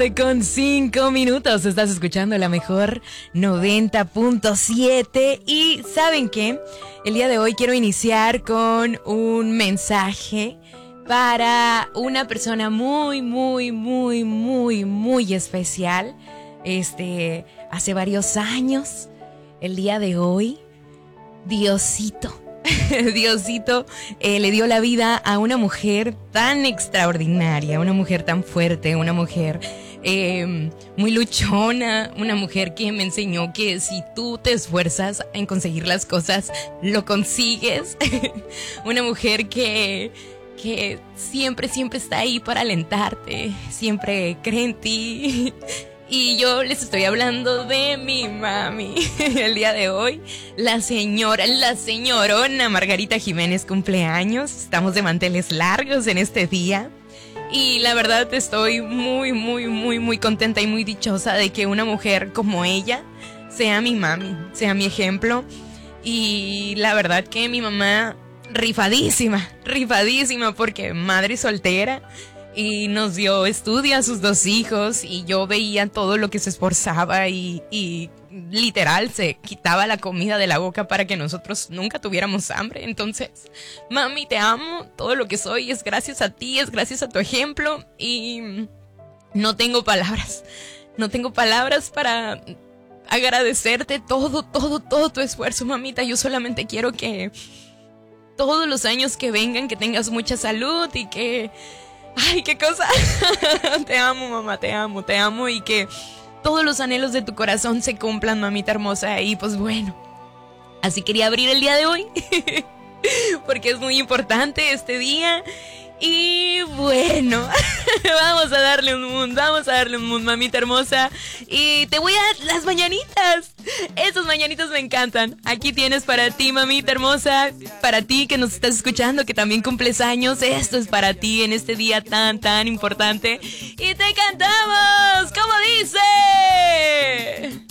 Con 5 minutos estás escuchando la mejor 90.7 y ¿saben qué? El día de hoy quiero iniciar con un mensaje para una persona muy especial. Hace varios años, el día de hoy, Diosito le dio la vida a una mujer tan extraordinaria, una mujer tan fuerte, una mujer muy luchona, una mujer que me enseñó que si tú te esfuerzas en conseguir las cosas, lo consigues. Una mujer que siempre está ahí para alentarte, siempre cree en ti. Y yo les estoy hablando de mi mami. El día de hoy, la señorona Margarita Jiménez cumpleaños. Estamos de manteles largos en este día. Y la verdad estoy muy contenta y muy dichosa de que una mujer como ella sea mi mami, sea mi ejemplo. Y la verdad que mi mamá, rifadísima, porque madre soltera. Y nos dio estudio a sus 2 hijos y yo veía todo lo que se esforzaba y literal se quitaba la comida de la boca para que nosotros nunca tuviéramos hambre. Entonces, mami, te amo, todo lo que soy es gracias a ti, es gracias a tu ejemplo y no tengo palabras para agradecerte todo tu esfuerzo, mamita. Yo solamente quiero que todos los años que vengan, que tengas mucha salud y que... ¡Ay, qué cosa! Te amo, mamá, te amo y que todos los anhelos de tu corazón se cumplan, mamita hermosa. Y pues bueno, así quería abrir el día de hoy porque es muy importante este día. Y bueno, vamos a darle un mood, mamita hermosa. Y te voy a dar las mañanitas. Esos mañanitos me encantan. Aquí tienes para ti, mamita hermosa. Para ti que nos estás escuchando, que también cumples años. Esto es para ti en este día tan importante. Y te cantamos, ¿cómo dice?